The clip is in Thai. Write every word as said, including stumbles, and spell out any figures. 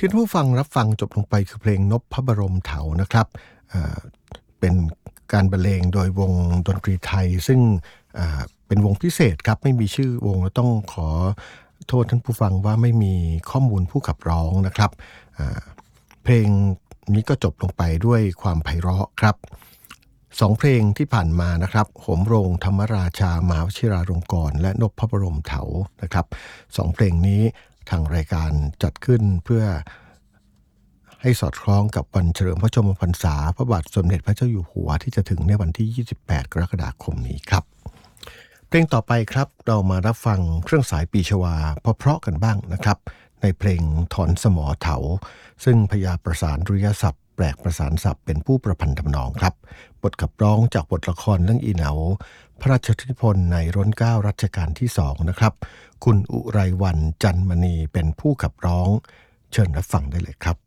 ที่ท่านผู้ฟังรับฟังจบลงไปคือเพลงนพพระบรมเถานะครับเอ่อเป็นการบรรเลงโดยวงดนตรีไทยซึ่งอ่าเป็นวงพิเศษครับไม่มีชื่อวงและต้องขอโทษท่านผู้ฟังว่าไม่มีข้อมูลผู้ขับร้องนะครับอ่าเพลงนี้ก็จบลงไปด้วยความไพเราะครับสองเพลงที่ผ่านมานะครับโหมโรงธรรมราชามหาวชิราลงกรณ์และนพพระบรมเถานะครับสองเพลงนี้ทางรายการจัดขึ้นเพื่อให้สอดคล้องกับวันเฉลิมพระชนมพรรษาพระบาทสมเด็จพระเจ้าอยู่หัวที่จะถึงในวันที่ยี่สิบแปดกรกฎาคมนี้ครับเพลงต่อไปครับเรามารับฟังเครื่องสายปีชวาเพราะๆกันบ้างนะครับในเพลงถอนสมอเถาซึ่งพญาประสานริยศัพท์แปลกประสานศัพท์เป็นผู้ประพันธ์ทำนองครับบทขับร้องจากบทละครเรื่องอีเหนาพระราชนิพนธ์ในร้นเกล้ารัชกาลที่สองนะครับคุณอุไรวรรณจันมณีเป็นผู้ขับร้องเชิญรับฟังได้เลยครับ